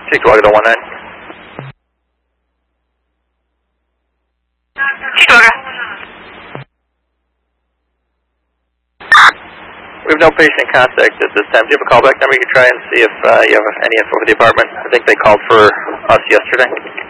Cheektowaga to 19. Cheektowaga. We have no patient contact at this time. Do you have a callback number? You can try and see if you have any info for the apartment. I think they called for us yesterday.